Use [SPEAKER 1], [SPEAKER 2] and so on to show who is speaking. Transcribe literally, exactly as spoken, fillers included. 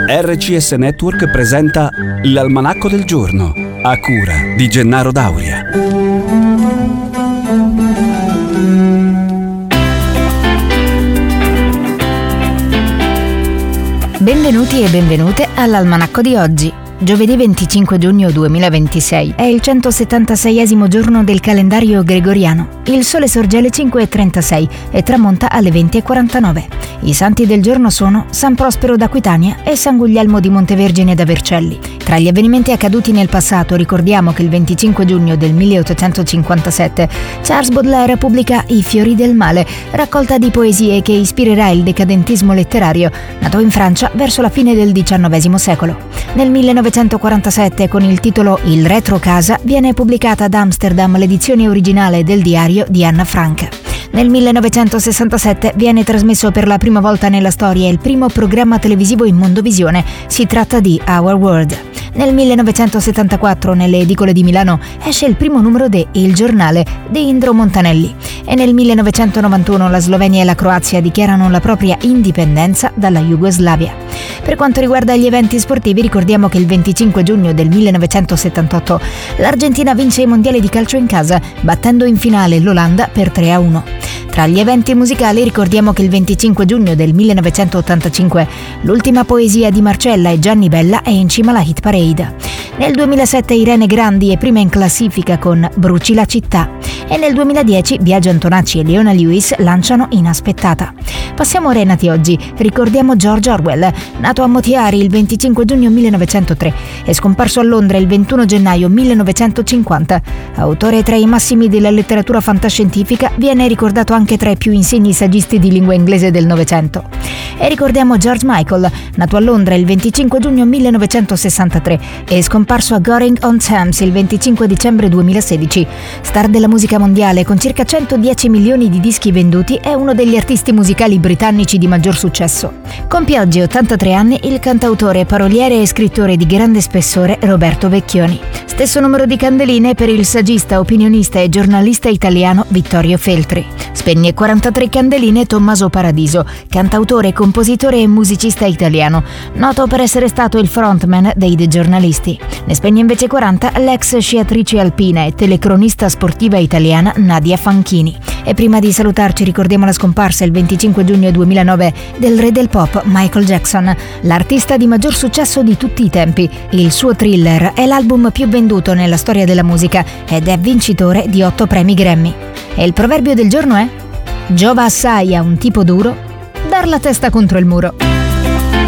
[SPEAKER 1] R C S Network presenta l'Almanacco del Giorno, a cura di Gennaro Dauria.
[SPEAKER 2] Benvenuti e benvenute all'Almanacco di oggi. Giovedì venticinque giugno duemilaventisei è il centosettantaseiesimo giorno del calendario gregoriano. Il sole sorge alle cinque e trentasei e tramonta alle venti e quarantanove. I santi del giorno sono San Prospero d'Aquitania e San Guglielmo di Montevergine da Vercelli. Tra gli avvenimenti accaduti nel passato ricordiamo che il venticinque giugno del milleottocentocinquantasette Charles Baudelaire pubblica I fiori del male, raccolta di poesie che ispirerà il decadentismo letterario, nato in Francia verso la fine del diciannovesimo secolo. Nel millenovecentoquarantasette, con il titolo Il retro casa, viene pubblicata ad Amsterdam l'edizione originale del diario di Anna Frank. Nel millenovecentosessantasette viene trasmesso per la prima volta nella storia il primo programma televisivo in mondovisione. Si tratta di Our World. Nel millenovecentosettantaquattro, nelle edicole di Milano, esce il primo numero de Il Giornale di Indro Montanelli. E nel millenovecentonovantuno la Slovenia e la Croazia dichiarano la propria indipendenza dalla Jugoslavia. Per quanto riguarda gli eventi sportivi, ricordiamo che il venticinque giugno del millenovecentosettantotto l'Argentina vince i mondiali di calcio in casa, battendo in finale l'Olanda per tre a uno. Tra gli eventi musicali ricordiamo che il venticinque giugno del millenovecentottantacinque l'ultima poesia di Marcella e Gianni Bella è in cima alla hit parade. Nel duemilasette Irene Grandi è prima in classifica con Bruci la città e nel duemiladieci Biagio Antonacci e Leona Lewis lanciano Inaspettata. Passiamo a Renati oggi. Ricordiamo George Orwell, nato a Motiari il venticinque giugno millenovecentotre e scomparso a Londra il ventuno gennaio millenovecentocinquanta. Autore tra i massimi della letteratura fantascientifica, viene ricordato anche tra i più insigni saggisti di lingua inglese del Novecento. E ricordiamo George Michael, nato a Londra il venticinque giugno millenovecentosessantatré e scomparso a Goring-on-Thames il venticinque dicembre duemilasedici. Star della musica mondiale con circa centodieci milioni di dischi venduti, è uno degli artisti musicali britannici di maggior successo. Compie oggi ottantatré anni il cantautore, paroliere e scrittore di grande spessore Roberto Vecchioni. Stesso numero di candeline per il saggista, opinionista e giornalista italiano Vittorio Feltri. Spegne quarantatré candeline Tommaso Paradiso, cantautore, compositore e musicista italiano, noto per essere stato il frontman dei The Giornalisti. Ne spegne invece quaranta l'ex sciatrice alpina e telecronista sportiva italiana Nadia Fanchini. E prima di salutarci ricordiamo la scomparsa il venticinque giugno duemilanove del re del pop Michael Jackson, l'artista di maggior successo di tutti i tempi. Il suo Thriller è l'album più venduto nella storia della musica ed è vincitore di otto premi Grammy. E il proverbio del giorno è: giova assai a un tipo duro dar la testa contro il muro.